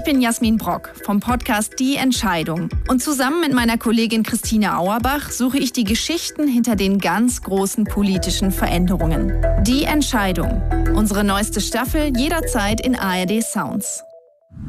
bin Jasmin Brock vom Podcast Die Entscheidung. Und zusammen mit meiner Kollegin Christine Auerbach suche ich die Geschichten hinter den ganz großen politischen Veränderungen. Die Entscheidung. Unsere neueste Staffel jederzeit in ARD Sounds.